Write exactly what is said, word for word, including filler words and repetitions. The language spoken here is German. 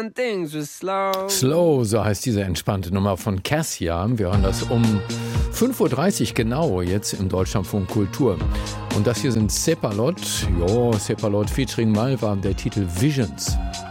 when things were slow. Slow, so heißt diese entspannte Nummer von Cassia. Wir hören das um fünf Uhr dreißig genau jetzt im Deutschlandfunk Kultur. Und das hier sind Cephalot, jo, Cephalot featuring Malva, der Titel Visions.